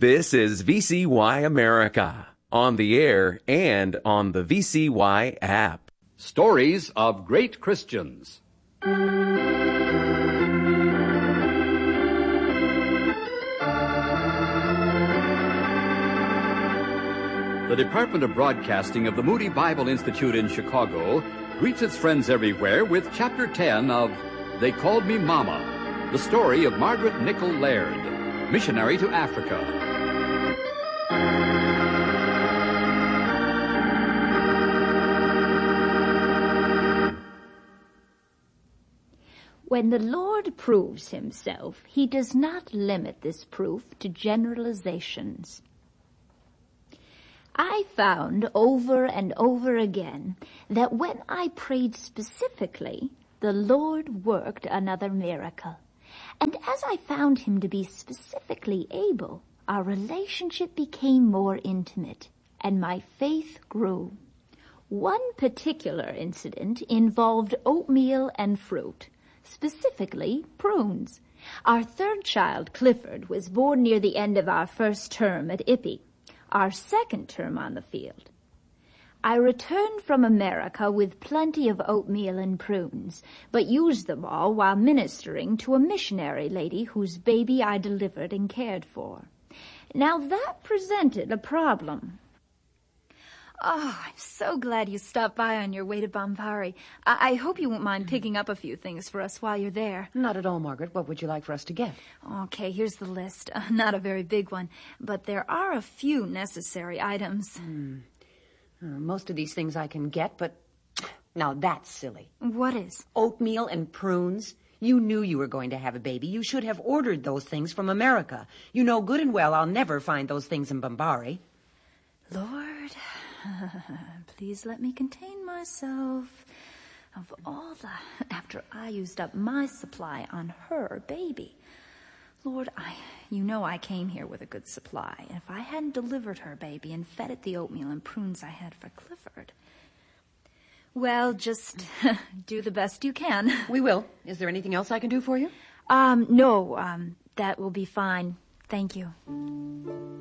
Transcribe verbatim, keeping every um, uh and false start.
This is V C Y America, on the air and on the V C Y app. Stories of Great Christians. The Department of Broadcasting of the Moody Bible Institute in Chicago greets its friends everywhere with Chapter ten of They Called Me Mama, the story of Margaret Nichol Laird, missionary to Africa. When the Lord proves himself, he does not limit this proof to generalizations. I found over and over again that when I prayed specifically, the Lord worked another miracle. And as I found him to be specifically able, our relationship became more intimate, and my faith grew. One particular incident involved oatmeal and fruit, specifically prunes. Our third child, Clifford, was born near the end of our first term at I P I, our second term on the field. I returned from America with plenty of oatmeal and prunes, but used them all while ministering to a missionary lady whose baby I delivered and cared for. Now that presented a problem. Oh, I'm so glad you stopped by on your way to Bombari. I, I hope you won't mind picking up a few things for us while you're there. Not at all, Margaret. What would you like for us to get? Okay, here's the list. Uh, not a very big one, but there are a few necessary items. Hmm. Uh, most of these things I can get, but now that's silly. What is? Oatmeal and prunes. You knew you were going to have a baby. You should have ordered those things from America. You know good and well I'll never find those things in Bombari. Lord, please let me contain myself. Of all the... After I used up my supply on her baby. Lord, I... You know I came here with a good supply. And if I hadn't delivered her baby and fed it the oatmeal and prunes I had for Clifford... Well, just do the best you can. We will. Is there anything else I can do for you? Um, no, um, that will be fine. Thank you.